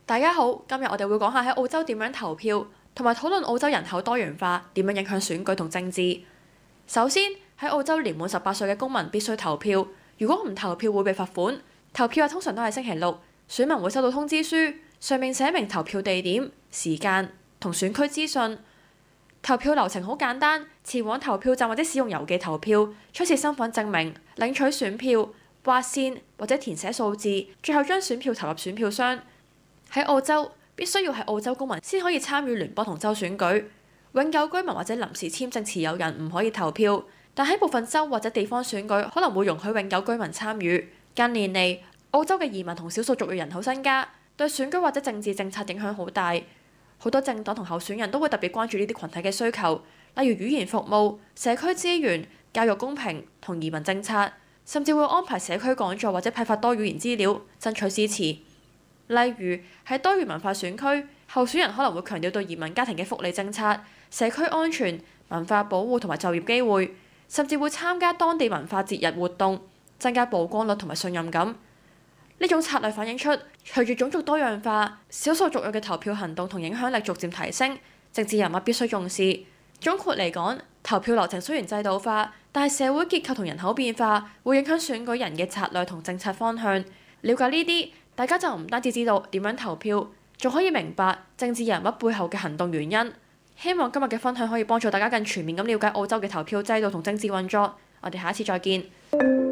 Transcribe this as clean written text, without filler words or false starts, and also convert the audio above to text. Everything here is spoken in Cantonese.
大家好，今日我哋會講下喺澳洲點樣投票，同埋討論澳洲人口多元化點樣影響選舉同政治。首先，喺澳洲年滿18歲嘅公民必須投票，如果唔投票會被罰款。投票日通常都係星期六，選民會收到通知書，上面寫明投票地點、時間同選區資訊。投票流程好簡單，前往投票站或者使用郵寄投票，出示身份證明，領取選票、劃線或者填寫數字，最後將選票投入選票箱。喺澳洲，必須要係澳洲公民先可以參與聯邦同州選舉。永久居民或者臨時簽證持有人唔可以投票，但喺部分州或者地方選舉可能會容許永久居民參與。近年嚟，澳洲嘅移民同少數族裔人口增加，對選舉或者政治政策影響好大。好多政黨同候選人都會特別關注呢啲群體嘅需求，例如語言服務、社區資源、教育公平同移民政策，甚至會安排社區講座或者批發多語言資料，爭取支持。例如喺多元文化選區，候選人可能會強調對移民家庭嘅福利政策、社區安全、文化保護同埋就業機會，甚至會參加當地文化節日活動，增加曝光率同埋信任感。呢種策略反映出，隨住種族多樣化，少數族裔嘅投票行動同影響力逐漸提升，政治人物必須重視。總括嚟講，投票流程雖然制度化，但係社會結構同人口變化會影響選舉人嘅策略同政策方向。了解呢啲，大家就唔單止知道點樣投票，仲可以明白政治人物背後嘅行動原因。希望今日嘅分享可以幫助大家更全面咁了解澳洲嘅投票制度同政治運作。我哋下一次再見。